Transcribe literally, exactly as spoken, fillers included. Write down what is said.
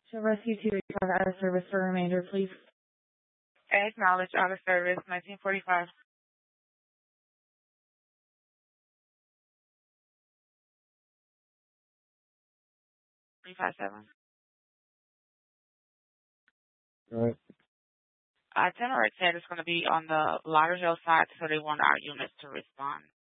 Show Rescue two eighty-five out of service for remainder, please. Acknowledge out of service, nineteen forty-five. three five seven. All right. Itinerary said it's going to be on the Lauderhill side, so they want our units to respond.